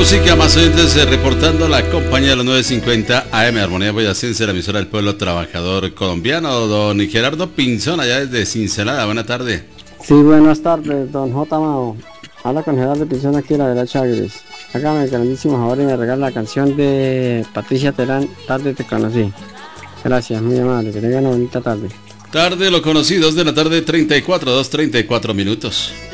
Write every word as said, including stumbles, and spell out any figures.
música, más oyentes eh, reportando la compañía de los nueve cincuenta A M Armonía Boyacense, la emisora del pueblo trabajador colombiano. Don Gerardo Pinzón, allá desde Cincelada, buena tarde. Sí, buenas tardes, don J. Mao. Habla con Gerardo Pinzón aquí a la de Chagres. Hágame el grandísimo favor y me regala la canción de Patricia Terán, Tarde te conocí. Gracias, muy amable, que tengan una bonita tarde. Tarde lo conocí, dos de la tarde, treinta y cuatro, dos treinta y cuatro minutos.